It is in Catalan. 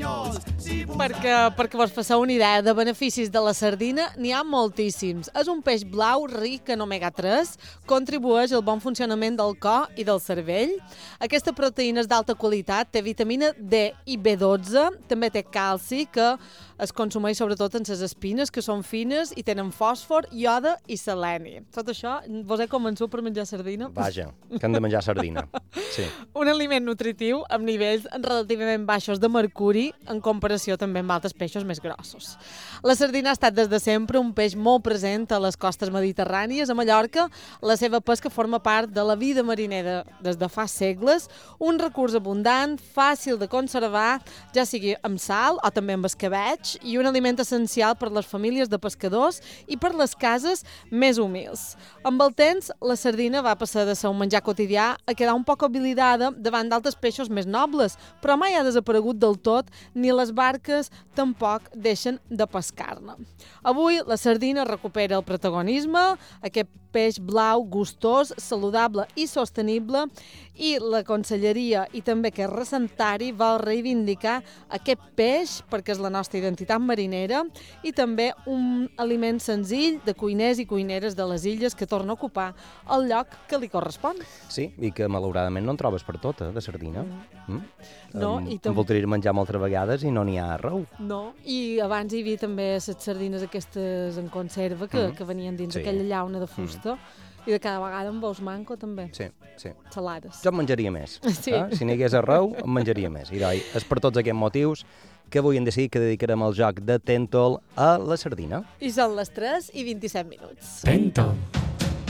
Perquè vos fasseu una idea de beneficis de la sardina, n'hi ha moltíssims. És un peix blau ric en omega-3, contribueix al bon funcionament del cor i del cervell. Aquesta proteïna és d'alta qualitat, té vitamina D i B12, també té calci, que es consumeix sobretot en les espines, que són fines i tenen fòsfor, ioda i seleni. Tot això, vos he convençut per menjar sardina? Vaja, que hem de menjar sardina. Sí. Un aliment nutritiu amb nivells relativament baixos de mercuri en comparació també amb altres peixos més grossos. La sardina ha estat des de sempre un peix molt present a les costes mediterrànies. A Mallorca, la seva pesca forma part de la vida marinera des de fa segles, un recurs abundant, fàcil de conservar, ja sigui amb sal o també amb escabetx, i un aliment essencial per les famílies de pescadors i per les cases més humils. Amb el temps, la sardina va passar de ser un menjar quotidià a quedar un poc oblidada davant d'altres peixos més nobles, però mai ha desaparegut del tot, ni les barques tampoc deixen de pescar-ne. Avui, la sardina recupera el protagonisme, aquest peix blau gustós, saludable i sostenible, i la Conselleria i també aquest recentari vol reivindicar aquest peix perquè és la nostra identitat marinera i també un aliment senzill de cuiners i cuineres de les illes que torna a ocupar el lloc que li correspon. Sí, i que malauradament no en trobes per tot, de sardina. No, em voldria menjar moltes vegades i no n'hi ha arreu. No, i abans hi havia també les sardines aquestes en conserva que venien dins aquella llauna de fusta i de cada vegada en veus manco també. Sí, sí. Salades. Jo en menjaria més. Sí. Si n'hi hagués arreu, en menjaria més. I és per tots aquests motius que avui hem decidit que dedicarem el joc de Tentol a la sardina. I són les 3:27. Tentol.